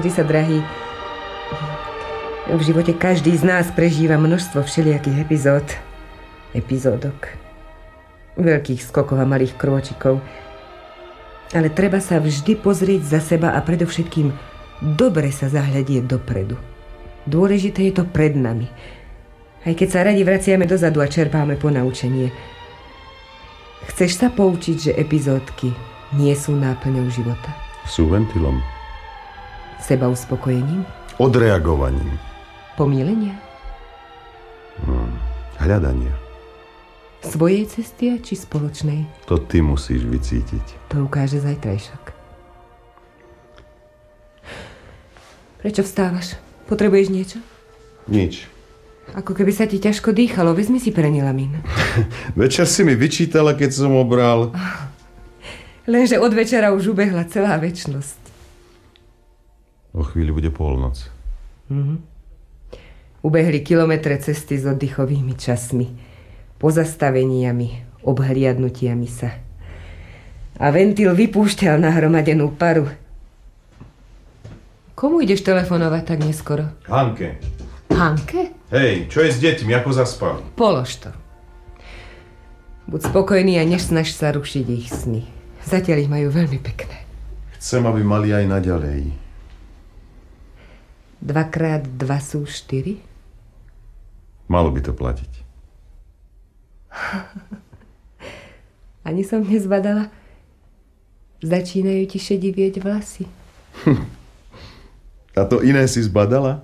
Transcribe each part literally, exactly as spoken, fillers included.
Pozri sa, drahý. V živote každý z nás prežíva množstvo všelijakých epizód. Epizódok. Veľkých skokov a malých krôčikov. Ale treba sa vždy pozrieť za seba a predovšetkým dobre sa zahľadieť dopredu. Dôležité je to pred nami. Aj keď sa radi vraciame dozadu a čerpáme ponaučenie. Chceš sa poučiť, že epizódky nie sú náplňou života? Sú ventilom. Seba uspokojením? Odreagovaním. Pomílenia? Hmm. Hľadania. Svojej cesty či spoločnej? To ty musíš vycítiť. To ukáže zajtrajšok. Prečo vstávaš? Potrebuješ niečo? Nič. Ako keby sa ti ťažko dýchalo. Vezmi si Prenilamín. Večer si mi vyčítala, keď som obral. Lenže od večera už ubehla celá večnosť. O chvíľu bude polnoc. Mhm. Ubehli kilometre cesty s oddychovými časmi. Pozastaveniami, obhliadnutiami sa. A ventil vypúšťal nahromadenú paru. Komu ideš telefonovať tak neskoro? Hanke. Hanke? Hej, čo je s deťmi, ako zaspali? Polož to. Buď spokojný a nesnaž sa rušiť ich sny. Zatiaľ ich majú veľmi pekné. Chcem, aby mali aj naďalej. Dvakrát dva sú štyri? Malo by to platiť. Ani som nezbadala. Začínajú ti šedivieť vlasy. A to iné si zbadala?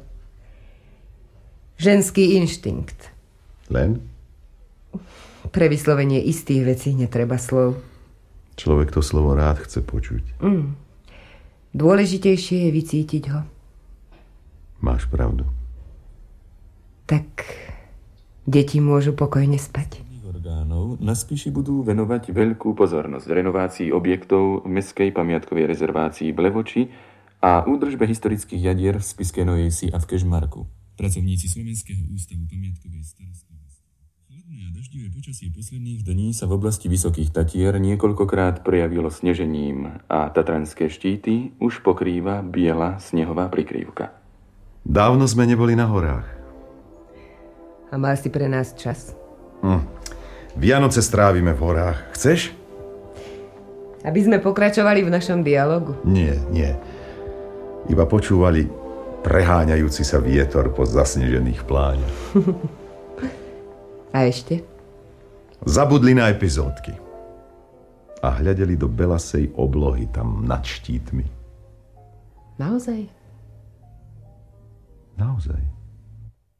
Ženský inštinkt. Len? Pre vyslovenie istých vecí netreba slov. Človek to slovo rád chce počuť. Mm. Dôležitejšie je vycítiť ho. Máš pravdu. Tak deti môžu pokojne spať. Orgánov na Spiši budú venovať veľkú pozornosť renovácii objektov v mestskej pamiatkovej rezervácii Blevoči a údržbe historických jadier v Spišskej Novej Vsi a v Kežmarku. Pracovníci Slovenského ústavu pamiatkovej starostlivosti. Chladné a daždivé počasie posledných dní sa v oblasti Vysokých Tatier niekoľkokrát prejavilo snežením a tatranské štíty už pokrýva biela snehová prikrývka. Dávno sme neboli na horách. A mal si pre nás čas? Hm. Vianoce strávime v horách. Chceš? Aby sme pokračovali v našom dialogu? Nie, nie. Iba počúvali preháňajúci sa vietor po zasnežených pláňach. A ešte? Zabudli na epizódky. A hľadeli do belasej oblohy tam nad štítmi. Naozaj? Naozaj.